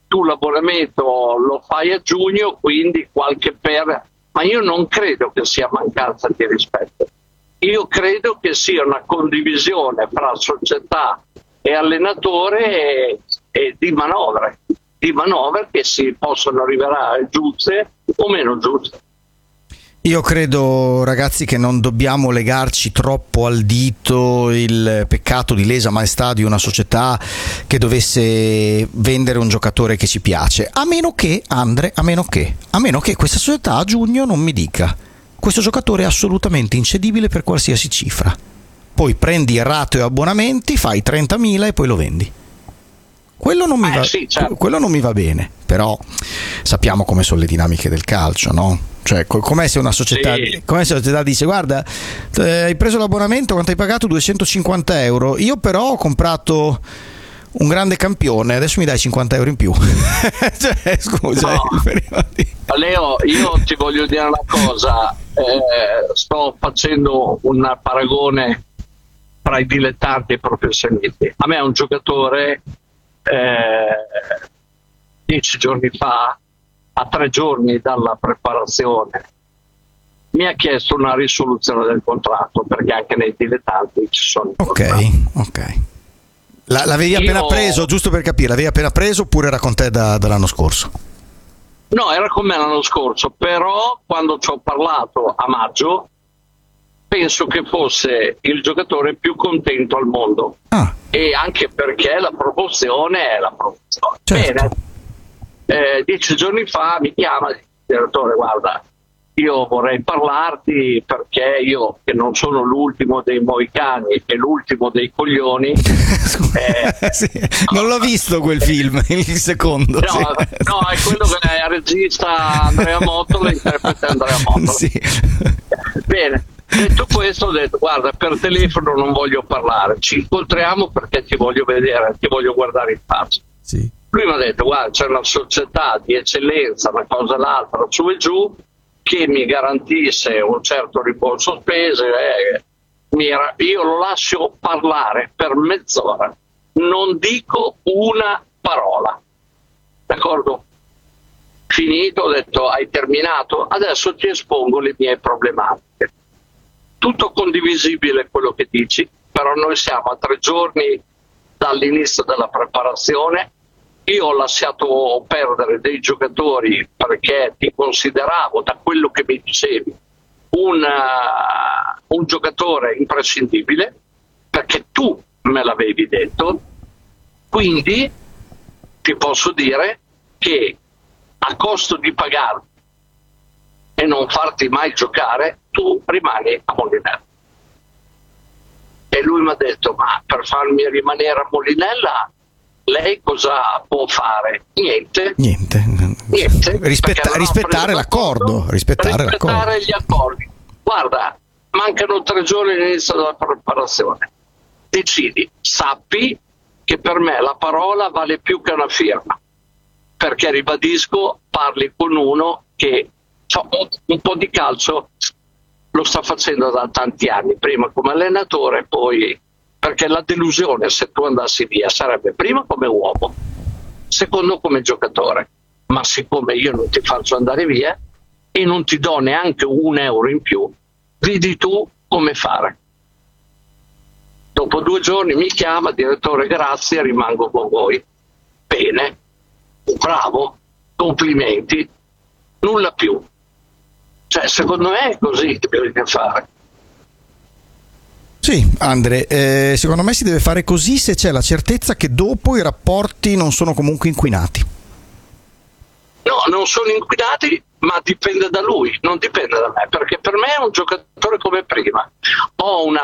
tu l'abbonamento lo fai a giugno, quindi qualche ma io non credo che sia mancanza di rispetto. Io credo che sia una condivisione fra società e allenatore e di manovre che si possono rivelare giuste o meno giuste. Io credo, ragazzi, che non dobbiamo legarci troppo al dito il peccato di lesa maestà di una società che dovesse vendere un giocatore che ci piace, a meno che questa società a giugno non mi dica: questo giocatore è assolutamente incedibile per qualsiasi cifra, poi prendi rateo e abbonamenti, fai 30.000 e poi lo vendi. Quello non mi va, sì, certo. Quello non mi va bene, però sappiamo come sono le dinamiche del calcio, no? Cioè, com'è se una società, sì. com'è se una società dice: guarda, hai preso l'abbonamento, quanto hai pagato? 250 euro, io però ho comprato un grande campione, adesso mi dai 50 euro in più. Cioè, scusa, no. Leo, io ti voglio dire una cosa, sto facendo un paragone tra i dilettanti e i professionisti. A me è un giocatore 10 giorni fa, a 3 giorni dalla preparazione, mi ha chiesto una risoluzione del contratto, perché anche nei dilettanti ci sono ok. L'avevi appena preso, giusto per capire, l'avevi appena preso oppure era con te dall'anno scorso? No, era con me l'anno scorso, però quando ci ho parlato a maggio penso che fosse il giocatore più contento al mondo. E anche perché la promozione è la promozione. Certo. Bene, 10 giorni fa mi chiama il direttore: guarda, io vorrei parlarti perché io, che non sono l'ultimo dei mohicani e l'ultimo dei coglioni, sì, non l'ho visto quel film, il secondo. No, è quello che è il regista Andrea Mottolo, interpreta Andrea Mottolo. Sì. Bene, detto questo, ho detto: guarda, per telefono non voglio parlare, ci incontriamo perché ti voglio vedere, ti voglio guardare in faccia. Sì. Lui mi ha detto: guarda, c'è una società di eccellenza, una cosa e l'altra, su e giù, che mi garantisse un certo rimborso spese. Io lo lascio parlare per mezz'ora, non dico una parola, d'accordo? Finito, ho detto: hai terminato? Adesso ti espongo le mie problematiche. Tutto condivisibile quello che dici, però noi siamo a 3 giorni dall'inizio della preparazione. Io ho lasciato perdere dei giocatori perché ti consideravo, da quello che mi dicevi, un giocatore imprescindibile, perché tu me l'avevi detto. Quindi ti posso dire che a costo di pagarti e non farti mai giocare, tu rimani a Molinella. E lui mi ha detto: ma per farmi rimanere a Molinella lei cosa può fare? Niente. Rispettare l'accordo. Rispettare gli accordi. Guarda, mancano 3 giorni all'inizio della preparazione. Decidi, sappi che per me la parola vale più che una firma, perché ribadisco, parli con uno che un po' di calcio lo sta facendo da tanti anni, prima come allenatore, poi perché la delusione, se tu andassi via, sarebbe prima come uomo, secondo come giocatore. Ma siccome io non ti faccio andare via e non ti do neanche un euro in più, vedi tu come fare. Dopo 2 giorni mi chiama: direttore, grazie, rimango con voi. Bene, bravo, complimenti, nulla più. Cioè, secondo me è così che bisogna fare. Sì, Andre, secondo me si deve fare così se c'è la certezza che dopo i rapporti non sono comunque inquinati. No, non sono inquinati, ma dipende da lui, non dipende da me, perché per me è un giocatore come prima. Ho una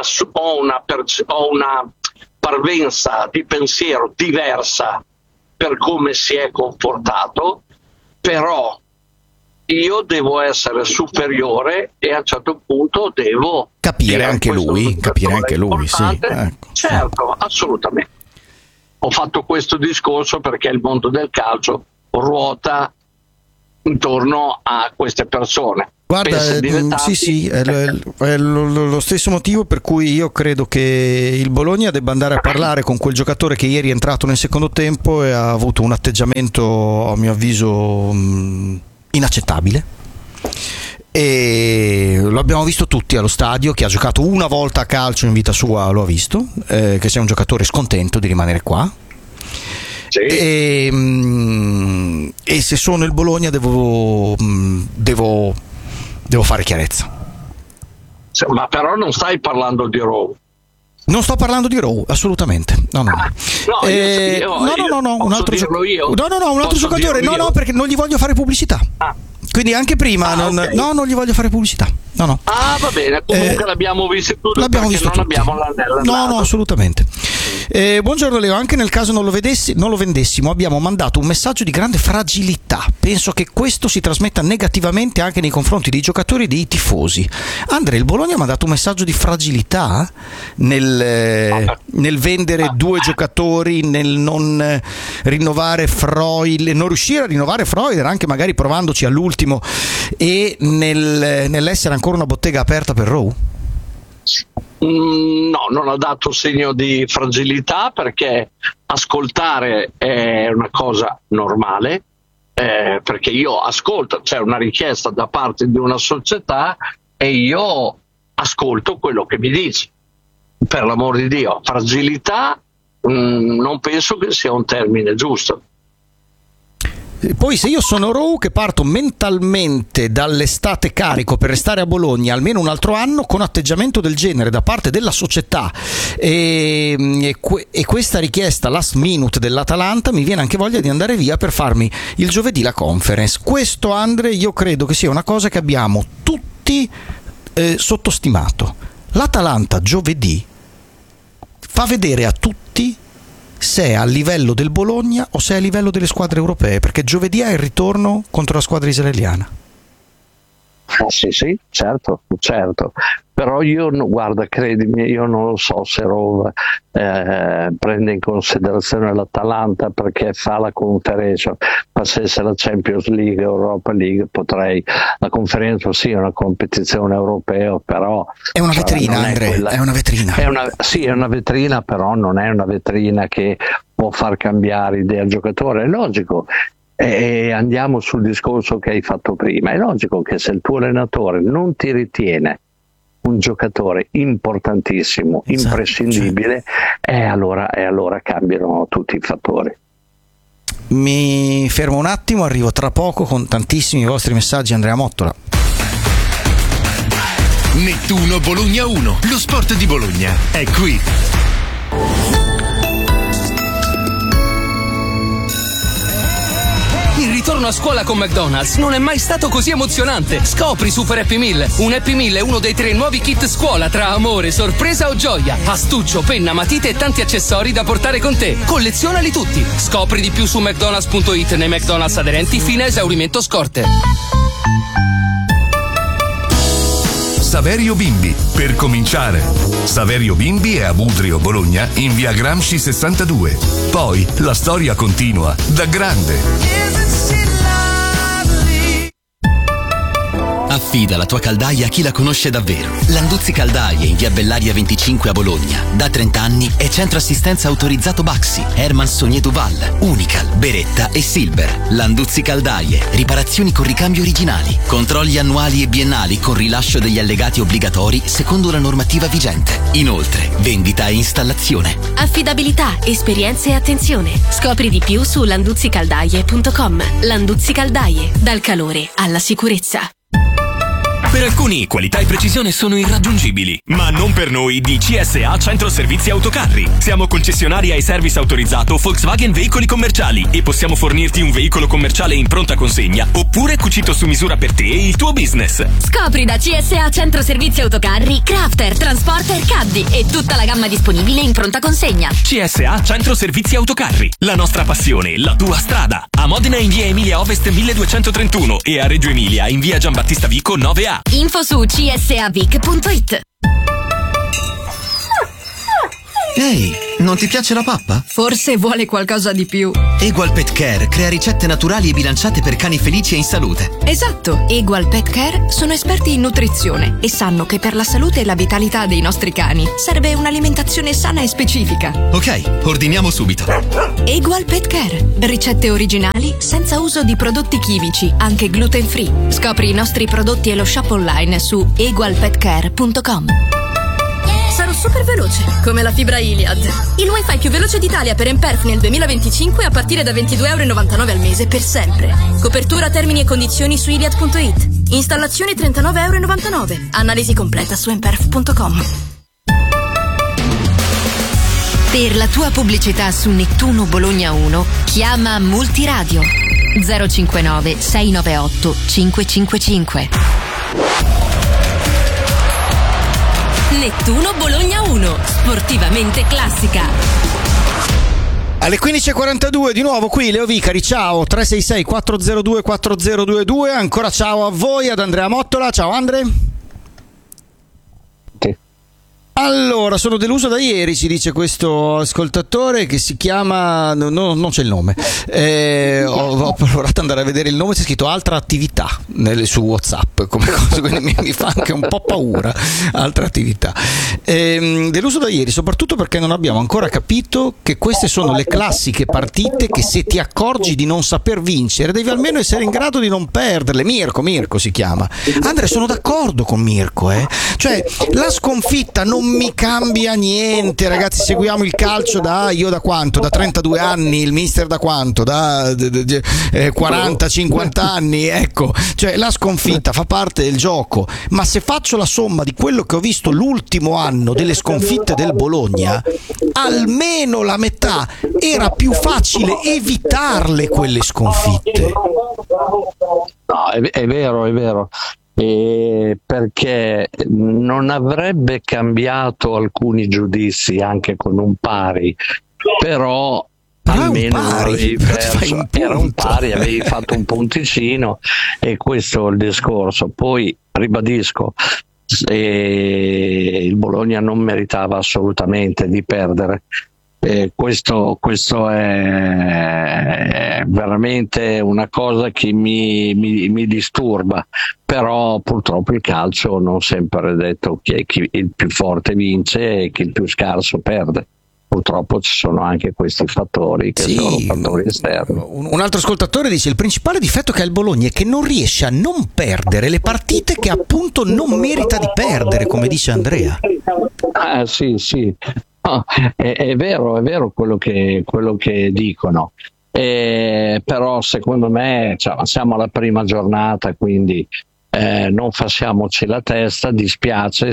parvenza di pensiero diversa per come si è comportato, però io devo essere superiore e a un certo punto devo capire anche lui, sì. Ecco. Certo, assolutamente. Ho fatto questo discorso perché il mondo del calcio ruota intorno a queste persone. Guarda, sì, è lo stesso motivo per cui io credo che il Bologna debba andare a parlare con quel giocatore che ieri è entrato nel secondo tempo e ha avuto un atteggiamento, a mio avviso, inaccettabile. E lo abbiamo visto tutti allo stadio. Chi ha giocato una volta a calcio in vita sua lo ha visto, che sia un giocatore scontento di rimanere qua. Sì. E se sono il Bologna devo fare chiarezza. Ma però non stai parlando di Rowe. Non sto parlando di Rowe, assolutamente. No, un altro giocatore. No, perché non gli voglio fare pubblicità. Quindi anche prima okay. non gli voglio fare pubblicità. No. Ah, va bene, comunque l'abbiamo visto tutti. L'abbiamo visto tutti. Abbiamo l'anello. No, assolutamente. Buongiorno Leo, anche nel caso non lo vendessimo, abbiamo mandato un messaggio di grande fragilità. Penso che questo si trasmetta negativamente anche nei confronti dei giocatori e dei tifosi. Andrea, il Bologna ha mandato un messaggio di fragilità nel vendere due giocatori, nel non rinnovare Freuler, non riuscire a rinnovare Freuler, anche magari provandoci all'ultimo, e nell'essere ancora una bottega aperta per Rowe? No, non ha dato segno di fragilità, perché ascoltare è una cosa normale, perché io ascolto, c'è una richiesta da parte di una società e io ascolto quello che mi dice. Per l'amor di Dio, fragilità non penso che sia un termine giusto. Poi se io sono Rowe che parto mentalmente dall'estate carico per restare a Bologna almeno un altro anno, con atteggiamento del genere da parte della società e questa richiesta last minute dell'Atalanta, mi viene anche voglia di andare via per farmi il giovedì la conference. Questo, Andre, io credo che sia una cosa che abbiamo tutti sottostimato. L'Atalanta giovedì fa vedere a tutti se è a livello del Bologna o se è a livello delle squadre europee, perché giovedì è il ritorno contro la squadra israeliana. Sì, certo, però guarda, credimi, io non lo so se Rowe prende in considerazione l'Atalanta perché fa la conferenza, facesse la Champions League, Europa League, la conferenza sì è una competizione europea, però è una vetrina, Andrea, è una vetrina. È una vetrina, però non è una vetrina che può far cambiare idea al giocatore, è logico. E andiamo sul discorso che hai fatto prima. È logico che se il tuo allenatore non ti ritiene un giocatore importantissimo, imprescindibile, allora cambiano tutti i fattori. Mi fermo un attimo, arrivo tra poco con tantissimi vostri messaggi. Andrea Mottola. Nettuno Bologna 1, lo sport di Bologna è qui. Il ritorno a scuola con McDonald's non è mai stato così emozionante. Scopri Super Happy Meal. Un Happy Meal è uno dei 3 nuovi kit scuola tra amore, sorpresa o gioia. Astuccio, penna, matite e tanti accessori da portare con te. Collezionali tutti. Scopri di più su mcdonalds.it nei McDonald's aderenti fino a esaurimento scorte. Saverio Bimbi, per cominciare. Saverio Bimbi è a Budrio, Bologna, in via Gramsci 62. Poi la storia continua da grande. Affida la tua caldaia a chi la conosce davvero. Landuzzi Caldaie in via Bellaria 25 a Bologna. Da 30 anni è centro assistenza autorizzato Baxi, Herman Sogné Duval, Unical, Beretta e Silver. Landuzzi Caldaie, riparazioni con ricambio originali, controlli annuali e biennali con rilascio degli allegati obbligatori secondo la normativa vigente. Inoltre, vendita e installazione. Affidabilità, esperienza e attenzione. Scopri di più su landuzzicaldaie.com. Landuzzi Caldaie, dal calore alla sicurezza. Per alcuni qualità e precisione sono irraggiungibili, ma non per noi di CSA Centro Servizi Autocarri. Siamo concessionari ai service autorizzato Volkswagen Veicoli Commerciali e possiamo fornirti un veicolo commerciale in pronta consegna oppure cucito su misura per te e il tuo business. Scopri da CSA Centro Servizi Autocarri Crafter, Transporter, Caddy e tutta la gamma disponibile in pronta consegna. CSA Centro Servizi Autocarri, la nostra passione, la tua strada. A Modena in via Emilia Ovest 1231 e a Reggio Emilia in via Giambattista Vico 9A. Info su csavic.it. Ehi, non ti piace la pappa? Forse vuole qualcosa di più. Egual Pet Care crea ricette naturali e bilanciate per cani felici e in salute. Esatto, Egual Pet Care sono esperti in nutrizione e sanno che per la salute e la vitalità dei nostri cani serve un'alimentazione sana e specifica. Ok, ordiniamo subito. Egual Pet Care, ricette originali senza uso di prodotti chimici, anche gluten free. Scopri i nostri prodotti e lo shop online su egualpetcare.com. Sarò super veloce, come la fibra Iliad. Il wifi più veloce d'Italia per Emperf nel 2025 a partire da €22,99 al mese per sempre. Copertura, termini e condizioni su iliad.it. Installazione €39,99. Analisi completa su emperf.com. Per la tua pubblicità su Nettuno Bologna 1, chiama Multiradio 059 698 555. Nettuno Bologna 1, sportivamente classica. Alle 15.42 di nuovo qui Leo Vicari, ciao, 366 402 4022, ancora ciao a voi, ad Andrea Mottola, ciao Andre. Allora, sono deluso da ieri, ci dice questo ascoltatore che si chiama, non c'è il nome, ho provato ad andare a vedere il nome, c'è scritto altra attività su WhatsApp come cosa, quindi mi fa anche un po' paura, altra attività. Deluso da ieri soprattutto perché non abbiamo ancora capito che queste sono le classiche partite che se ti accorgi di non saper vincere devi almeno essere in grado di non perderle. Mirko si chiama. Andre, sono d'accordo con Mirko, cioè la sconfitta non mi cambia niente, ragazzi. Seguiamo il calcio da 32 anni, il mister da quanto? Da 40-50 anni, ecco, cioè la sconfitta fa parte del gioco, ma se faccio la somma di quello che ho visto l'ultimo anno delle sconfitte del Bologna, almeno la metà era più facile evitarle quelle sconfitte. No, è vero. Perché non avrebbe cambiato alcuni giudizi anche con un pari, però almeno era un pari, avevi fatto un punticino, e questo è il discorso. Poi ribadisco, il Bologna non meritava assolutamente di perdere. Questo è veramente una cosa che mi disturba, però purtroppo il calcio non sempre è detto che il più forte vince e che il più scarso perde. Purtroppo ci sono anche questi fattori che sono fattori esterni. Un altro ascoltatore dice: il principale difetto che ha il Bologna è che non riesce a non perdere le partite che appunto non merita di perdere, come dice Andrea. Sì. No, è vero quello che dicono, però secondo me siamo alla prima giornata, quindi non facciamoci la testa, dispiace,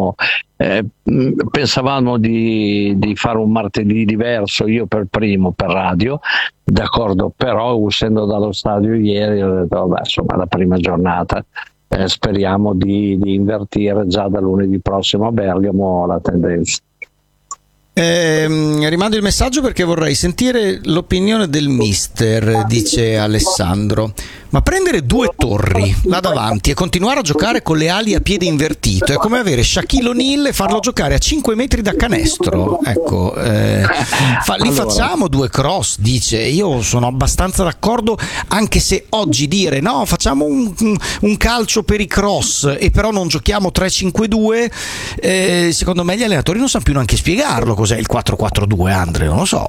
pensavamo di fare un martedì diverso, io per primo per radio, d'accordo, però uscendo dallo stadio ieri ho detto la prima giornata, speriamo di invertire già da lunedì prossimo a Bergamo la tendenza. Rimando il messaggio perché vorrei sentire l'opinione del mister, dice Alessandro. Ma prendere due torri là davanti e continuare a giocare con le ali a piede invertito è come avere Shaquille O'Neal e farlo giocare a 5 metri da canestro. Ecco, li facciamo due cross, dice. Io sono abbastanza d'accordo, anche se oggi dire no, facciamo un calcio per i cross e però non giochiamo 3-5-2, secondo me gli allenatori non sanno più neanche spiegarlo cos'è il 4-4-2, Andre, non lo so.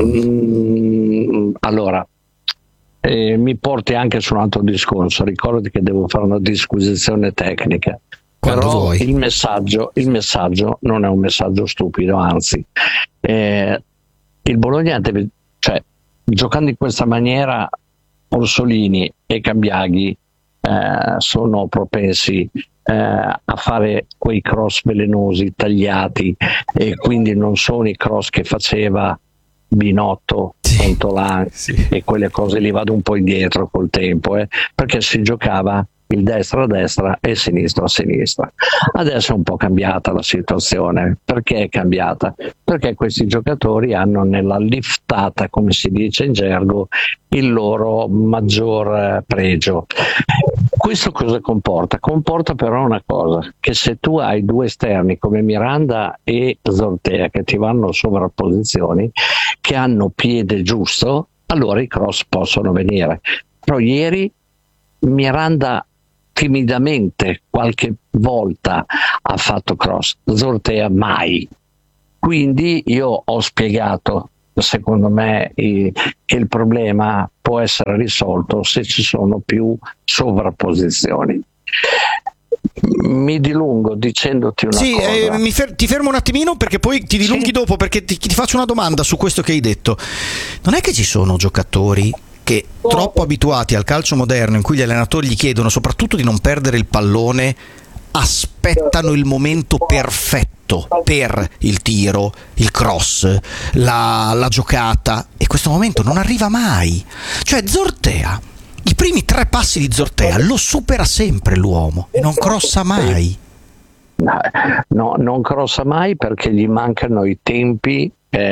Allora, mi porti anche su un altro discorso. Ricordati che devo fare una disquisizione tecnica. Quando però vuoi. Il messaggio non è un messaggio stupido, anzi, il Bologna deve, giocando in questa maniera, Orsolini e Cambiaghi sono propensi a fare quei cross velenosi, tagliati, e quindi non sono i cross che faceva Binotto, Contolan, e quelle cose lì. Vado un po' indietro col tempo, perché si giocava il destra a destra e il sinistro a sinistra. Adesso è un po' cambiata la situazione. Perché è cambiata? Perché questi giocatori hanno nella liftata, come si dice in gergo, il loro maggior pregio. Questo cosa comporta? Comporta però una cosa, che se tu hai due esterni come Miranda e Zortea che ti vanno sovrapposizioni, che hanno piede giusto, allora i cross possono venire. Però ieri Miranda timidamente qualche volta ha fatto cross, Zortea mai. Quindi io ho spiegato, secondo me che il problema può essere risolto se ci sono più sovrapposizioni. Mi dilungo dicendoti una cosa. Ti fermo un attimino perché poi ti dilunghi dopo, perché ti faccio una domanda su questo che hai detto. Non è che ci sono giocatori che troppo abituati al calcio moderno, in cui gli allenatori gli chiedono soprattutto di non perdere il pallone, aspettano il momento perfetto per il tiro, il cross, la giocata, e questo momento non arriva mai? Cioè Zortea, i primi 3 passi di Zortea lo supera sempre l'uomo e non crossa mai. No, non crossa mai perché gli mancano i tempi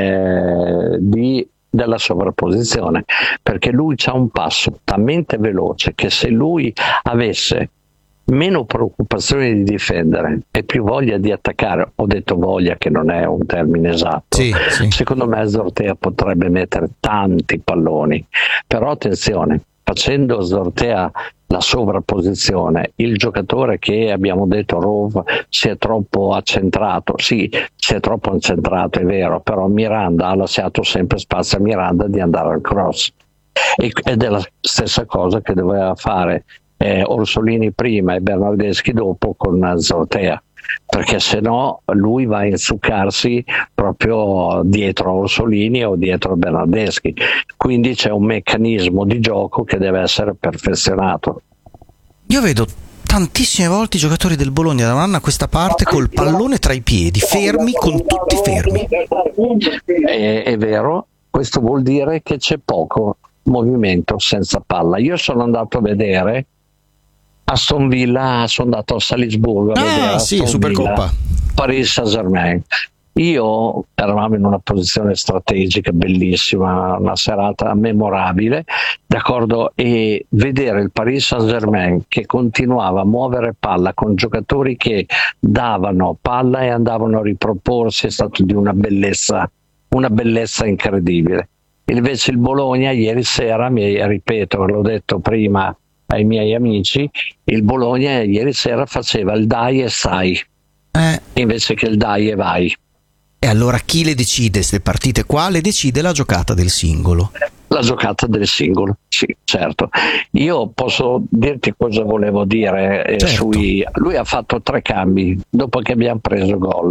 della sovrapposizione, perché lui c'ha un passo talmente veloce che se lui avesse meno preoccupazione di difendere e più voglia di attaccare, ho detto voglia che non è un termine esatto, sì. Secondo me Zortea potrebbe mettere tanti palloni, però attenzione, facendo Zortea la sovrapposizione, il giocatore che abbiamo detto Rov si è troppo accentrato, sì, si è troppo accentrato, è vero, però Miranda ha lasciato sempre spazio a Miranda di andare al cross, ed è la stessa cosa che doveva fare Orsolini prima e Bernardeschi dopo con Zortea, perché se no lui va a insuccarsi proprio dietro Orsolini o dietro Bernardeschi, quindi c'è un meccanismo di gioco che deve essere perfezionato. Io vedo tantissime volte i giocatori del Bologna da un anno a questa parte col pallone tra i piedi, fermi, con tutti fermi. È vero, questo vuol dire che c'è poco movimento senza palla. Io sono andato a vedere Aston Villa, sono andato a Salisburgo a vedere Supercoppa, Paris Saint-Germain. Eravamo in una posizione strategica bellissima, una serata memorabile, d'accordo, e vedere il Paris Saint-Germain che continuava a muovere palla con giocatori che davano palla e andavano a riproporsi è stato di una bellezza incredibile. Invece il Bologna ieri sera, ripeto, l'ho detto prima ai miei amici, il Bologna ieri sera faceva il dai e sai, invece che il dai e vai. E allora chi le decide queste partite qua? Le decide la giocata del singolo. La giocata del singolo, sì, certo. Io posso dirti cosa volevo dire certo. Lui ha fatto 3 cambi dopo che abbiamo preso gol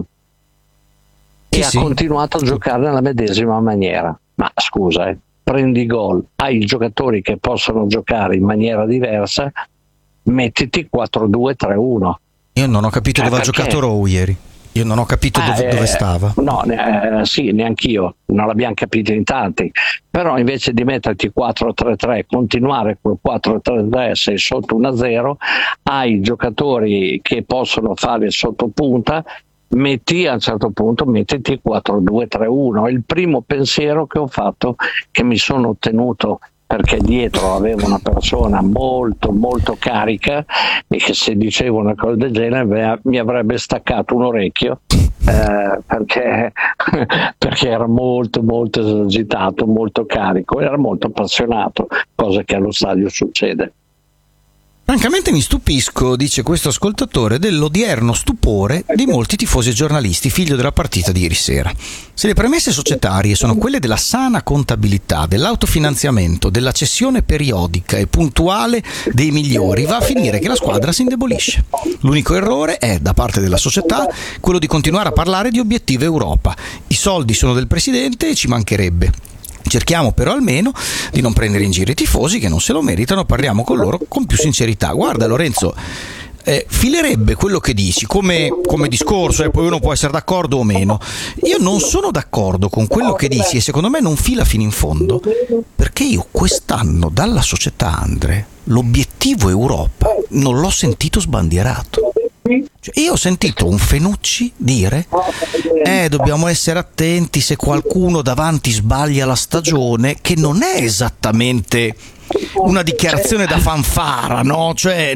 e ha continuato a giocare nella medesima maniera. Ma scusa, prendi gol, hai i giocatori che possono giocare in maniera diversa, mettiti 4-2-3-1. Io non ho capito dove ha giocato Rowe ieri. Io non ho capito dove stava. No, sì, neanch'io, non l'abbiamo capito in tanti. Però invece di metterti 4-3-3, continuare col 4-3-3, sei sotto 1-0, hai giocatori che possono fare sottopunta, a un certo punto mettiti 4-2-3-1. Il primo pensiero che ho fatto, che mi sono tenuto, perché dietro avevo una persona molto molto carica e che se dicevo una cosa del genere mi avrebbe staccato un orecchio, perché era molto molto esagitato, molto carico, era molto appassionato, cosa che allo stadio succede. Francamente mi stupisco, dice questo ascoltatore, dell'odierno stupore di molti tifosi e giornalisti, figlio della partita di ieri sera. Se le premesse societarie sono quelle della sana contabilità, dell'autofinanziamento, della cessione periodica e puntuale dei migliori, va a finire che la squadra si indebolisce. L'unico errore è, da parte della società, quello di continuare a parlare di obiettivo Europa. I soldi sono del presidente e ci mancherebbe. Cerchiamo però almeno di non prendere in giro i tifosi che non se lo meritano, parliamo con loro con più sincerità. Guarda Lorenzo, filerebbe quello che dici come discorso, e poi uno può essere d'accordo o meno. Io non sono d'accordo con quello che dici e secondo me non fila fino in fondo, perché io quest'anno dalla società Andre l'obiettivo Europa non l'ho sentito sbandierato. Cioè, io ho sentito un Fenucci dire dobbiamo essere attenti se qualcuno davanti sbaglia la stagione, che non è esattamente una dichiarazione da fanfara, no? Cioè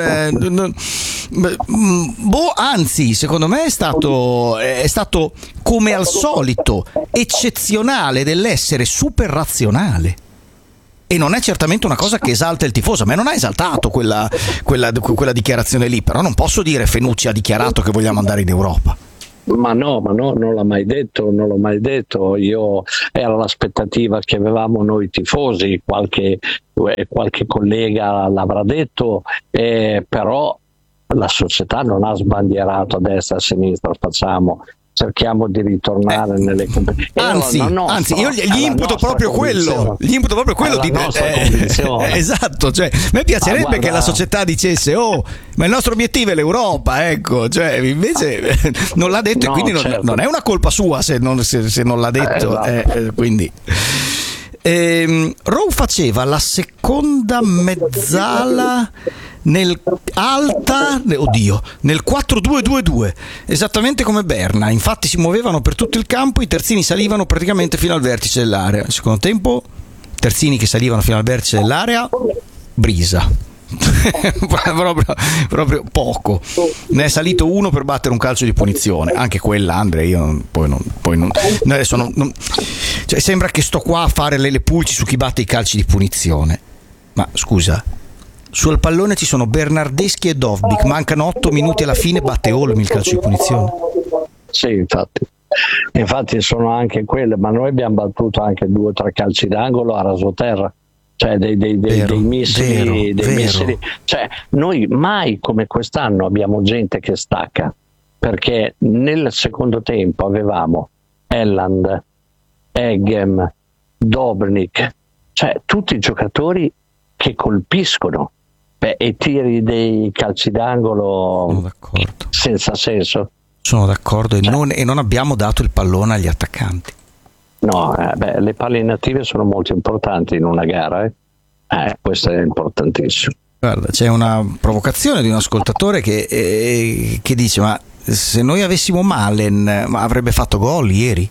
anzi, secondo me è stato come al solito eccezionale dell'essere super razionale. E non è certamente una cosa che esalta il tifoso. A me non ha esaltato quella dichiarazione lì, però non posso dire Fenucci ha dichiarato che vogliamo andare in Europa. Ma no, non l'ho mai detto. Era l'aspettativa che avevamo noi tifosi, qualche collega l'avrà detto, però la società non ha sbandierato a destra e a sinistra, cerchiamo di ritornare nelle competizioni. Anzi, io gli imputo proprio quello. Esatto, cioè, a me piacerebbe che la società dicesse ma il nostro obiettivo è l'Europa, ecco, cioè invece non l'ha detto, e quindi non è una colpa sua se non l'ha detto, esatto. Quindi Rowe faceva la seconda mezzala nel 4-2-2-2, esattamente come Berna. Infatti si muovevano per tutto il campo, i terzini salivano praticamente fino al vertice dell'area. Nel secondo tempo terzini che salivano fino al vertice dell'area, brisa. proprio poco. Ne è salito uno per battere un calcio di punizione, anche quella, Andre, io poi non adesso non cioè, sembra che sto qua a fare le pulci su chi batte i calci di punizione, ma scusa, sul pallone ci sono Bernardeschi e Dovbyk, mancano 8 minuti alla fine, batte Olmi il calcio di punizione. Sì, infatti sono anche quelle, ma noi abbiamo battuto anche 2 o 3 calci d'angolo a rasoterra, cioè dei missili, missili. Cioè, noi mai come quest'anno abbiamo gente che stacca, perché nel secondo tempo avevamo Elland, Eggem, Dobnik, cioè tutti i giocatori che colpiscono. E tiri dei calci d'angolo senza senso. Sono d'accordo, e non abbiamo dato il pallone agli attaccanti. No, le palle inattive sono molto importanti in una gara, questo è importantissimo. Guarda, c'è una provocazione di un ascoltatore che dice: ma se noi avessimo Malen, avrebbe fatto gol ieri?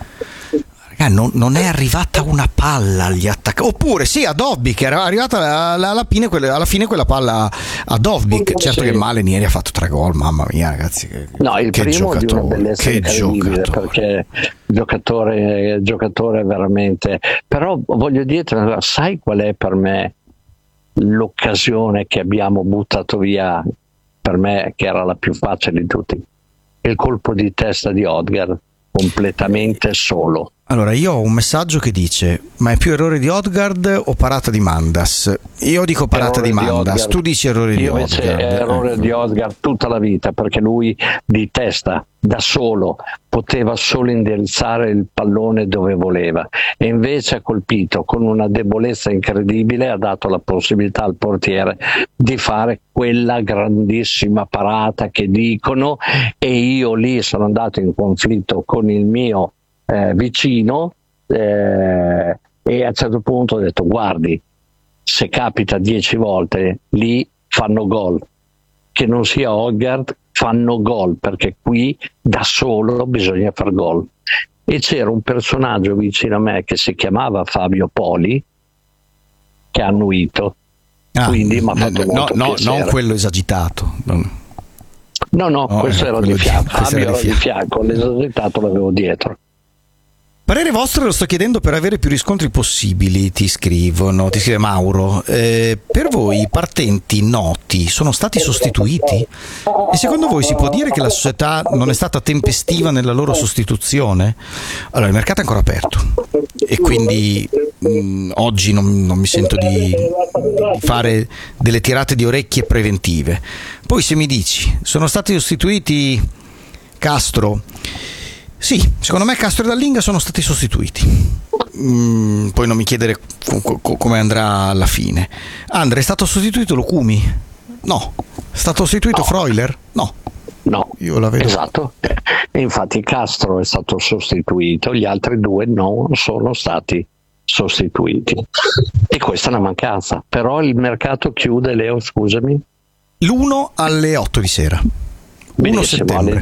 Non è arrivata una palla agli attaccanti. Oppure sì, a Dovbyk era arrivata alla fine quella palla a Dovbyk. Certo che Malen ieri ha fatto 3 gol, mamma mia ragazzi, il che primo giocatore, di una bellezza incredibile, perché giocatore veramente. Però voglio dirti, sai qual è per me l'occasione che abbiamo buttato via, per me che era la più facile di tutti? Il colpo di testa di Odgaard, completamente solo. Allora, io ho un messaggio che dice: ma è più errore di Odgaard o parata di Mandas? Io dico parata di Mandas, tu dici errore di Odgaard. Io invece errore di Odgaard tutta la vita, perché lui di testa, da solo, poteva solo indirizzare il pallone dove voleva, e invece ha colpito con una debolezza incredibile, ha dato la possibilità al portiere di fare quella grandissima parata che dicono, e io lì sono andato in conflitto con il mio vicino, e a un certo punto ho detto: guardi, se capita 10 volte lì fanno gol, che non sia Odgaard, fanno gol, perché qui da solo bisogna far gol. E c'era un personaggio vicino a me che si chiamava Fabio Poli, che ha annuito, quindi mi ha fatto molto piacere. Non quello esagitato, no, questo era di fianco. Fabio era di fianco, l'esagitato l'avevo dietro. Parere vostro lo sto chiedendo per avere più riscontri possibili, ti scrive Mauro. Per voi i partenti noti sono stati sostituiti? E secondo voi si può dire che la società non è stata tempestiva nella loro sostituzione? Allora, il mercato è ancora aperto e quindi oggi non mi sento di fare delle tirate di orecchie preventive. Poi se mi dici, sono stati sostituiti Castro? Sì, secondo me Castro e Dallinga sono stati sostituiti. Poi non mi chiedere come andrà alla fine. Andre, è stato sostituito Lukumi? No. È stato sostituito Freuler? No. Io la vedo. Esatto. E infatti Castro è stato sostituito, gli altri 2 non sono stati sostituiti. E questa è una mancanza. Però il mercato chiude, Leo, scusami? L'1 alle 8 di sera. Benissimo, alle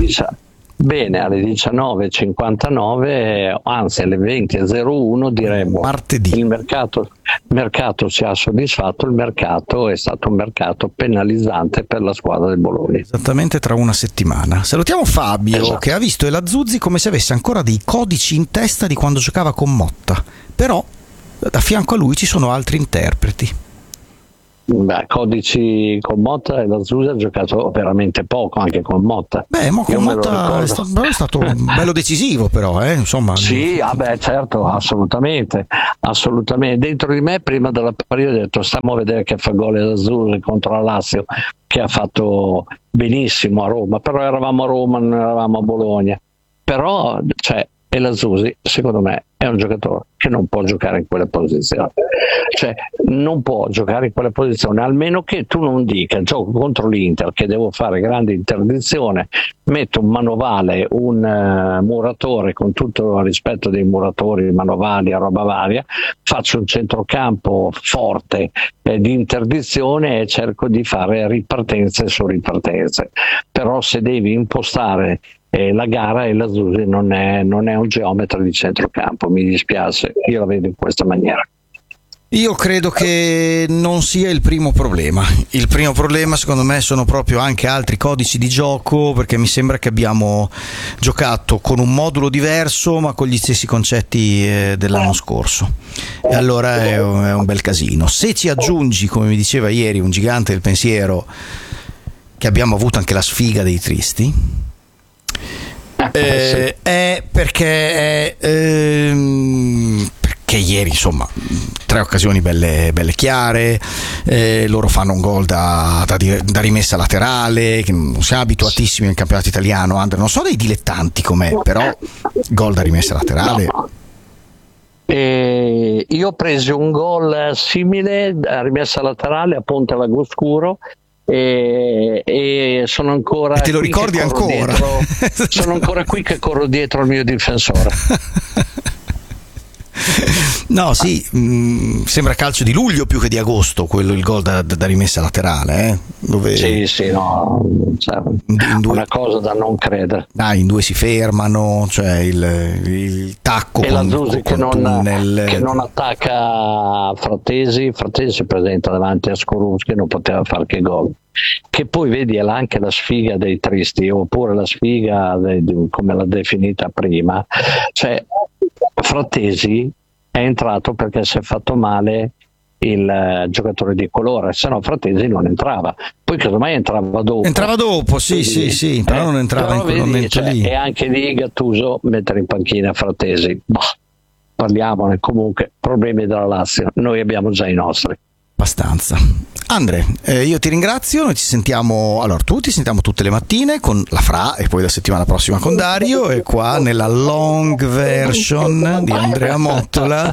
19:59, anzi alle 20:01 diremmo martedì. Il mercato ci ha soddisfatto, il mercato è stato un mercato penalizzante per la squadra del Bologna. Esattamente tra una settimana. Salutiamo Fabio, esatto, che ha visto El Azzurri come se avesse ancora dei codici in testa di quando giocava con Motta, però a fianco a lui ci sono altri interpreti. Beh, codici con Motta e l'Azzurri ha giocato veramente poco anche con Motta. Beh, ma con Motta è stato bello decisivo, però, insomma. Sì, certo, assolutamente. Dentro di me, prima della partita, ho detto: stiamo a vedere che fa gol l'Azzurri contro la Lazio, che ha fatto benissimo a Roma, però eravamo a Roma, non eravamo a Bologna. Però, e l'Azzurri, secondo me, è un giocatore che non può giocare in quelle posizioni. Non può giocare in quelle posizioni, almeno che tu non dica: gioco contro l'Inter, che devo fare grande interdizione, metto un manovale, un muratore, con tutto il rispetto dei muratori, manovali e roba varia, faccio un centrocampo forte di interdizione e cerco di fare ripartenze su ripartenze. Però se devi impostare la gara, e l'Azzurri non è un geometra di centrocampo, mi dispiace, io la vedo in questa maniera. Io credo che non sia il primo problema. Il primo problema, secondo me, sono proprio anche altri codici di gioco, perché mi sembra che abbiamo giocato con un modulo diverso ma con gli stessi concetti dell'anno scorso, e allora è un bel casino. Se ci aggiungi, come mi diceva ieri un gigante del pensiero, che abbiamo avuto anche la sfiga dei tristi, è perché ieri, insomma, 3 occasioni belle chiare, loro fanno un gol da rimessa laterale, che non siamo abituatissimi nel campionato italiano, Andre, non so dei dilettanti com'è, però gol da rimessa laterale. Io ho preso un gol simile a rimessa laterale a Ponte Lagoscuro e sono ancora, e te lo ricordi ancora? Sono ancora qui che corro dietro al mio difensore. No, sì, sembra calcio di luglio più che di agosto, quello, il gol da rimessa laterale, dove sì, no, una cosa da non credere. In due si fermano, il tacco e l'Azzurri che non attacca Frattesi si presenta davanti a Skorupski e non poteva fare che gol. Che poi vedi anche la sfiga dei tristi, oppure la sfiga come l'ha definita prima, Frattesi è entrato perché si è fatto male il giocatore di colore, se no Frattesi non entrava, poi casomai entrava dopo, sì, però non entrava in quel momento lì. E anche lì Gattuso mettere in panchina Frattesi, parliamone. Comunque, problemi della Lazio noi abbiamo già i nostri. Abbastanza. Andre, io ti ringrazio, noi ci sentiamo tutte le mattine con la Fra e poi la settimana prossima con Dario, e qua nella long version di Andrea Mottola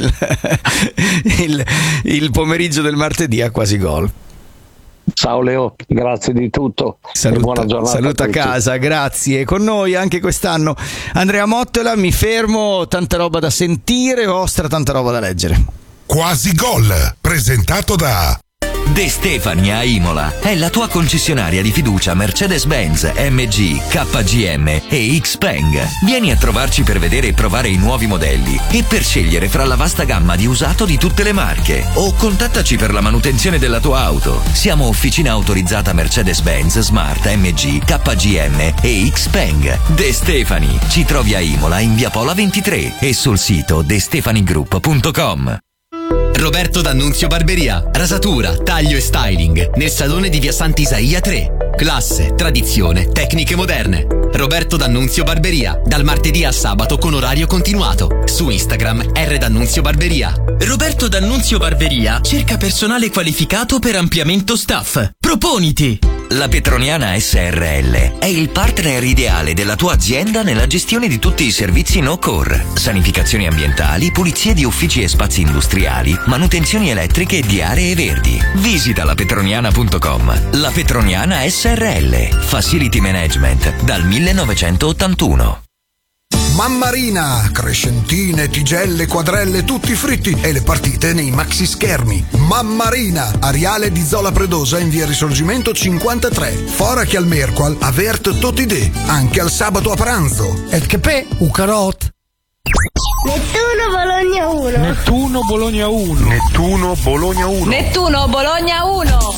il pomeriggio del martedì a Quasi Gol. Ciao Leo, grazie di tutto. Buona giornata. Saluta a casa, grazie. Con noi anche quest'anno Andrea Mottola, mi fermo, tanta roba da sentire, vostra tanta roba da leggere. Quasi Gol, presentato da De Stefani a Imola è la tua concessionaria di fiducia Mercedes-Benz, MG, KGM e Xpeng. Vieni a trovarci per vedere e provare i nuovi modelli e per scegliere fra la vasta gamma di usato di tutte le marche, o contattaci per la manutenzione della tua auto. Siamo officina autorizzata Mercedes-Benz, Smart, MG, KGM e Xpeng. De Stefani, ci trovi a Imola in via Pola 23 e sul sito destefanigroup.com. Roberto D'Annunzio Barberia, rasatura, taglio e styling nel salone di via Sant'Isaia 3. Classe, tradizione, tecniche moderne. Roberto D'Annunzio Barberia, dal martedì al sabato con orario continuato. Su Instagram D'Annunzio Barberia. Roberto D'Annunzio Barberia cerca personale qualificato per ampliamento staff. Proponiti! La Petroniana SRL è il partner ideale della tua azienda nella gestione di tutti i servizi no-core, sanificazioni ambientali, pulizie di uffici e spazi industriali, manutenzioni elettriche e di aree verdi. Visita lapetroniana.com. La Petroniana SRL, Facility Management dal 1981. Mammarina, crescentine, tigelle, quadrelle, tutti fritti e le partite nei maxi schermi. Mammarina, Ariale di Zola Predosa in via Risorgimento 53. Fora che al Merqual, avert totidè, anche al sabato a pranzo. E che pe, u carot. Nettuno Bologna 1. Nettuno Bologna 1. Nettuno Bologna 1. Nettuno Bologna 1.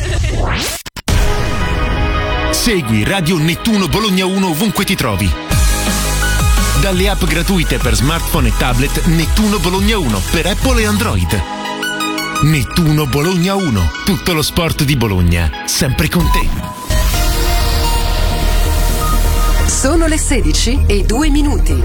Segui Radio Nettuno Bologna 1 ovunque ti trovi. Dalle app gratuite per smartphone e tablet Nettuno Bologna 1 per Apple e Android. Nettuno Bologna 1, tutto lo sport di Bologna, sempre con te. Sono le 16:02.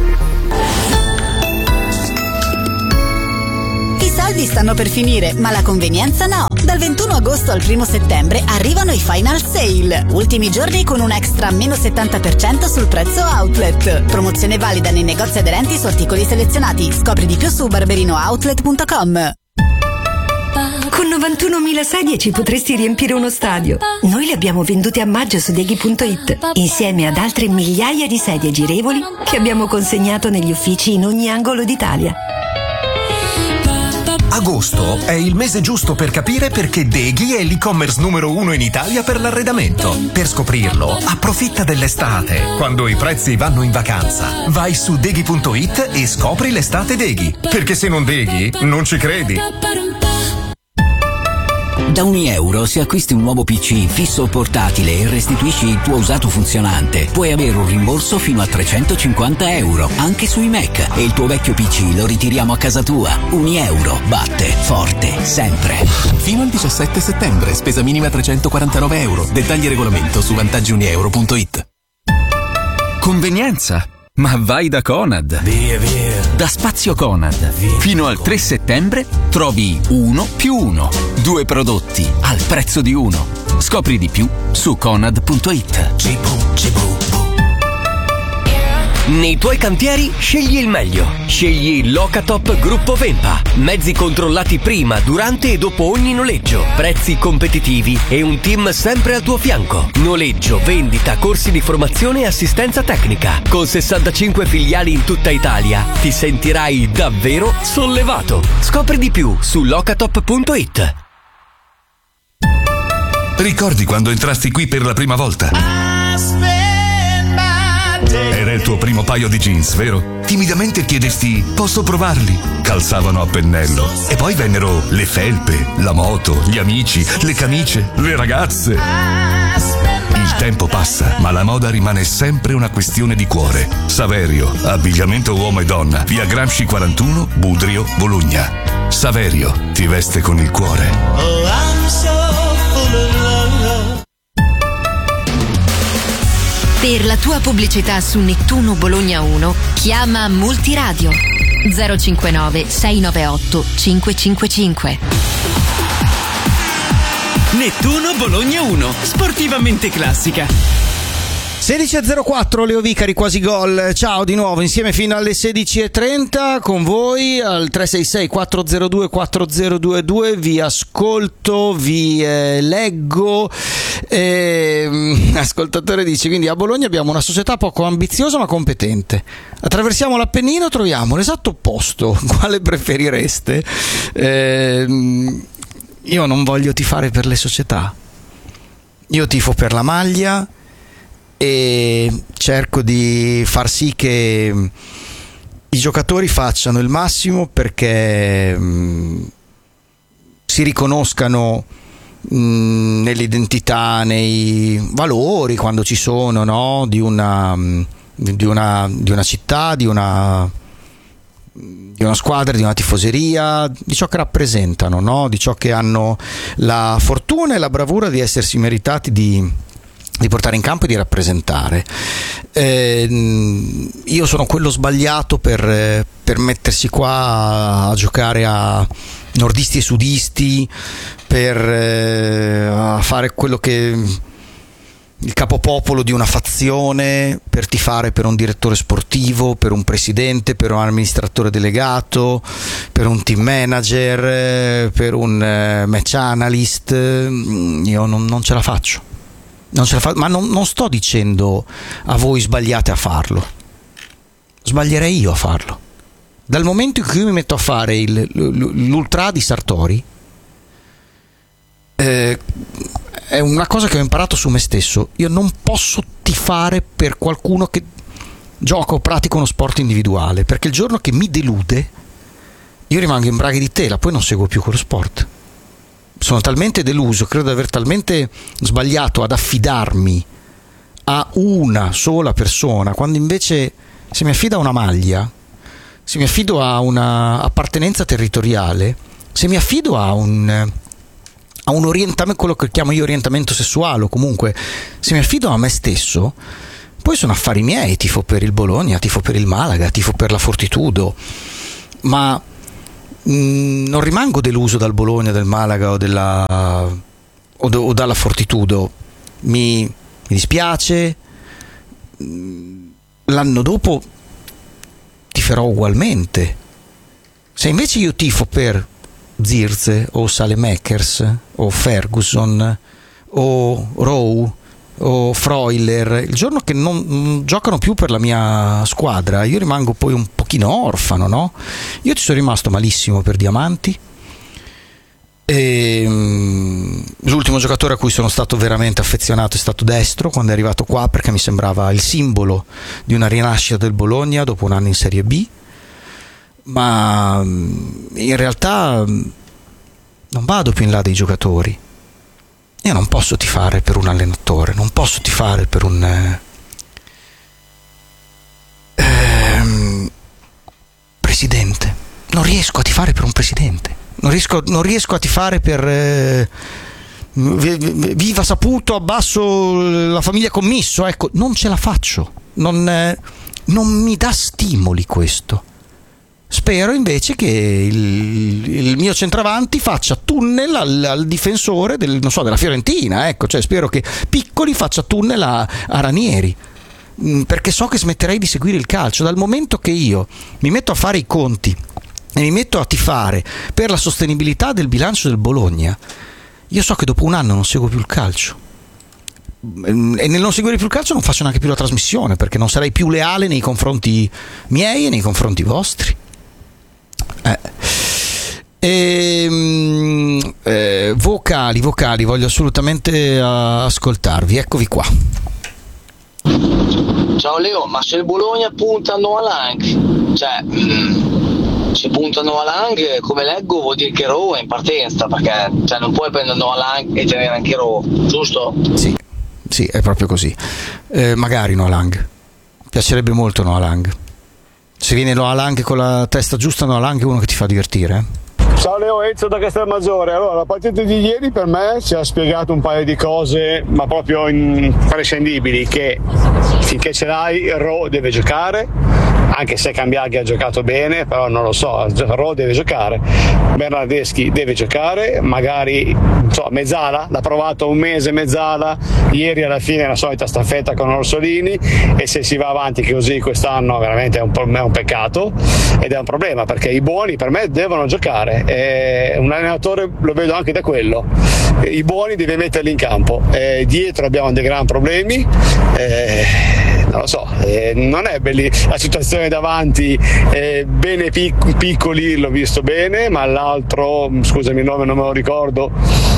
I soldi stanno per finire, ma la convenienza no. Dal 21 agosto al 1 settembre arrivano i Final Sale. Ultimi giorni con un extra meno 70% sul prezzo outlet. Promozione valida nei negozi aderenti su articoli selezionati. Scopri di più su barberinooutlet.com. Con 91.000 sedie ci potresti riempire uno stadio. Noi le abbiamo vendute a maggio su Deghi.it, insieme ad altre migliaia di sedie girevoli che abbiamo consegnato negli uffici in ogni angolo d'Italia. Agosto è il mese giusto per capire perché Deghi è l'e-commerce numero 1 in Italia per l'arredamento. Per scoprirlo, approfitta dell'estate, quando i prezzi vanno in vacanza. Vai su Deghi.it e scopri l'estate Deghi. Perché se non Deghi, non ci credi. Da €1 se acquisti un nuovo PC fisso o portatile e restituisci il tuo usato funzionante, puoi avere un rimborso fino a €350 anche sui Mac, e il tuo vecchio PC lo ritiriamo a casa tua. €1 batte forte sempre. Fino al 17 settembre, spesa minima €349. Dettagli e regolamento su vantaggiunieuro.it. Convenienza? Ma vai da Conad. Via. Da Spazio Conad. Fino al 3 settembre trovi 1+1. 2 prodotti al prezzo di uno. Scopri di più su conad.it. Nei tuoi cantieri scegli il meglio. Scegli Locatop Gruppo Vempa. Mezzi controllati prima, durante e dopo ogni noleggio. Prezzi competitivi e un team sempre al tuo fianco. Noleggio, vendita, corsi di formazione e assistenza tecnica. Con 65 filiali in tutta Italia ti sentirai davvero sollevato. Scopri di più su locatop.it. Ricordi quando entrasti qui per la prima volta? Era il tuo primo paio di jeans, vero? Timidamente chiedesti: posso provarli? Calzavano a pennello. E poi vennero le felpe, la moto, gli amici, le camicie, le ragazze. Il tempo passa, ma la moda rimane sempre una questione di cuore. Saverio, abbigliamento uomo e donna, via Gramsci 41, Budrio, Bologna. Saverio, ti veste con il cuore. Oh, I'm so full of love. Per la tua pubblicità su Nettuno Bologna 1, chiama Multiradio 059 698 555. Nettuno Bologna 1, sportivamente classica. 16.04, Leo Vicari, quasi gol. Ciao di nuovo, insieme fino alle 16.30 con voi al 366 402 4022. Vi ascolto, vi leggo. Ascoltatore dice: quindi a Bologna abbiamo una società poco ambiziosa ma competente. Attraversiamo l'Appennino, troviamo l'esatto opposto. Quale preferireste? Io non voglio tifare per le società, io tifo per la maglia e cerco di far sì che i giocatori facciano il massimo perché si riconoscano nell'identità, nei valori, quando ci sono, no? di una città, di una squadra, di una tifoseria, di ciò che rappresentano, no? Di ciò che hanno la fortuna e la bravura di essersi meritati di portare in campo e di rappresentare. Io sono quello sbagliato per mettersi qua a giocare a nordisti e sudisti, per a fare quello che il capopopolo di una fazione, per tifare per un direttore sportivo, per un presidente, per un amministratore delegato, per un team manager, per un match analyst. Io non ce la faccio. Ma non sto dicendo a voi sbagliate a farlo, sbaglierei io a farlo. Dal momento in cui io mi metto a fare l'ultra di Sartori, è una cosa che ho imparato su me stesso. Io non posso tifare per qualcuno che gioca o pratica uno sport individuale, perché il giorno che mi delude io rimango in braghe di tela, poi non seguo più quello sport. Sono talmente deluso, credo di aver talmente sbagliato ad affidarmi a una sola persona, quando invece se mi affido a una maglia, se mi affido a una appartenenza territoriale, se mi affido a un orientamento, quello che chiamo io orientamento sessuale, o comunque se mi affido a me stesso, poi sono affari miei. Tifo per il Bologna, tifo per il Malaga, tifo per la Fortitudo, ma non rimango deluso dal Bologna, del Malaga o dalla Fortitudo. Mi dispiace, l'anno dopo tiferò ugualmente. Se invece io tifo per Zirze o Saelemaekers o Ferguson o Rowe o Freuler, il giorno che non giocano più per la mia squadra, io rimango poi un pochino orfano, no? Io ci sono rimasto malissimo per Diamanti. L'ultimo giocatore a cui sono stato veramente affezionato è stato Destro, quando è arrivato qua, perché mi sembrava il simbolo di una rinascita del Bologna dopo un anno in Serie B. Ma in realtà non vado più in là dei giocatori. Io non posso tifare per un allenatore, non posso tifare per un presidente. Non riesco a tifare per un presidente. Non riesco a tifare per viva Saputo, abbasso la famiglia Commisso. Ecco, non ce la faccio. Non mi dà stimoli questo. Spero invece che il mio centravanti faccia tunnel al difensore della Fiorentina, ecco, cioè spero che Piccoli faccia tunnel a Ranieri, perché so che smetterei di seguire il calcio. Dal momento che io mi metto a fare i conti e mi metto a tifare per la sostenibilità del bilancio del Bologna, io so che dopo un anno non seguo più il calcio. E nel non seguire più il calcio non faccio neanche più la trasmissione, perché non sarei più leale nei confronti miei e nei confronti vostri. Vocali, voglio assolutamente ascoltarvi, eccovi qua. Ciao Leo, ma se il Bologna punta a Noah Lang, cioè se puntano a Lang, come leggo vuol dire che Rowe è in partenza, perché non puoi prendere Noah Lang e tenere anche Rowe, giusto? Sì, è proprio così. Magari Noah Lang, piacerebbe molto Noah Lang. Se viene Noah Lang con la testa giusta, Noah Lang è uno che ti fa divertire. Ciao Leo, Ezio da Castelmaggiore. Allora, la partita di ieri per me ci ha spiegato un paio di cose, ma proprio imprescindibili, che finché ce l'hai Rowe deve giocare, anche se Cambiaghi ha giocato bene, però non lo so, Rowe deve giocare, Bernardeschi deve giocare, magari Mezzala, l'ha provato un mese Mezzala, ieri alla fine la solita staffetta con Orsolini, e se si va avanti così quest'anno veramente è un peccato ed è un problema, perché i buoni per me devono giocare. Un allenatore lo vedo anche da quello, i buoni deve metterli in campo, dietro abbiamo dei gran problemi, non lo so, non è la situazione davanti, bene Piccoli l'ho visto bene, ma l'altro, scusami il nome non me lo ricordo,